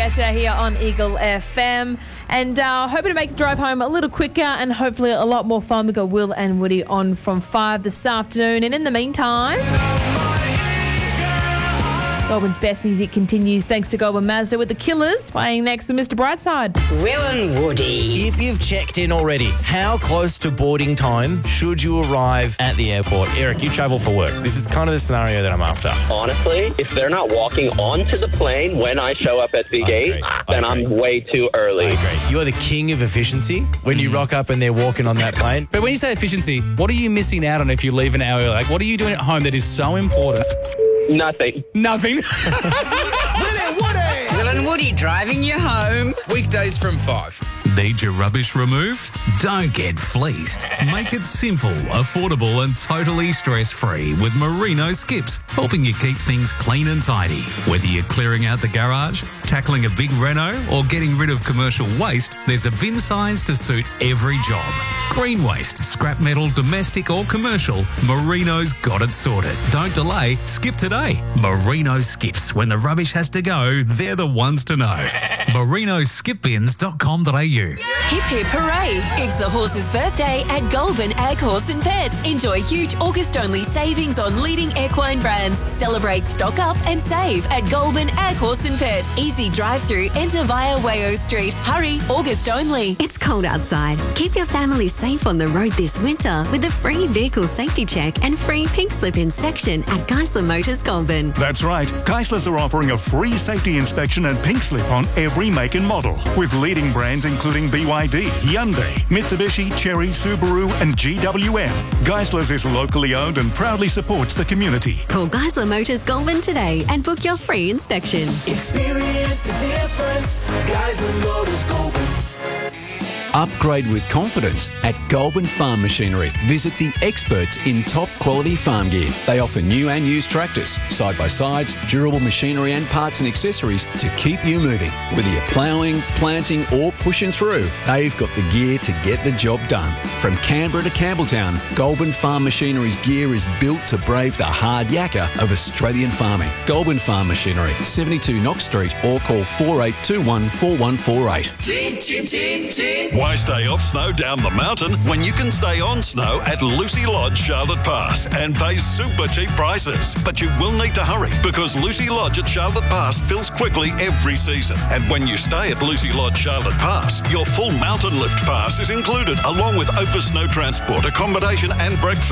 Gasher here on Eagle FM, and hoping to make the drive home a little quicker and hopefully a lot more fun. We've got Will and Woody on from 5 this afternoon, and in the meantime, Goulburn's best music continues thanks to Goulburn Mazda with the Killers playing next with Mr. Brightside. Will and Woody. If you've checked in already, how close to boarding time should you arrive at the airport? Eric, you travel for work. This is kind of the scenario that I'm after. Honestly, if they're not walking onto the plane when I show up at the gate, then I'm way too early. I agree. You are the king of efficiency when you rock up and they're walking on that plane. But when you say efficiency, what are you missing out on if you leave an hour early? Like, what are you doing at home that is so important? Nothing. Nothing. Will and Woody driving you home. Weekdays from 5. Need your rubbish removed? Don't get fleeced. Make it simple, affordable and totally stress-free with Merino Skips, helping you keep things clean and tidy. Whether you're clearing out the garage, tackling a big reno or getting rid of commercial waste, there's a bin size to suit every job. Green waste, scrap metal, domestic or commercial, Merino's got it sorted. Don't delay, skip today. Merino Skips. When the rubbish has to go, they're the ones to know. MerinoSkipBins.com.au. Hip hip hooray! It's the horse's birthday at Goulburn Ag Horse and Pet. Enjoy huge August-only savings on leading equine brands. Celebrate, stock up and save at Goulburn Ag Horse and Pet. Easy drive-through, enter via Wayo Street. Hurry, August only. It's cold outside. Keep your family safe on the road this winter with a free vehicle safety check and free pink slip inspection at Geisler Motors Goulburn. That's right. Geislers are offering a free safety inspection and pink slip on every make and model, with leading brands including BYD, Hyundai, Mitsubishi, Chery, Subaru and GWM. Geislers is locally owned and proudly supports the community. Call Geisler Motors Goulburn today and book your free inspection. Experience the difference. Geisler Motors Goulburn. Upgrade with confidence at Goulburn Farm Machinery. Visit the experts in top quality farm gear. They offer new and used tractors, side-by-sides, durable machinery and parts and accessories to keep you moving. Whether you're ploughing, planting or pushing through, they've got the gear to get the job done. From Canberra to Campbelltown, Goulburn Farm Machinery's gear is built to brave the hard yakka of Australian farming. Goulburn Farm Machinery, 72 Knox Street, or call 4821 4148. Why stay off snow down the mountain when you can stay on snow at Lucy Lodge, Charlotte Pass and pay super cheap prices? But you will need to hurry because Lucy Lodge at Charlotte Pass fills quickly every season. And when you stay at Lucy Lodge, Charlotte Pass, your full mountain lift pass is included along with over snow transport, accommodation and breakfast.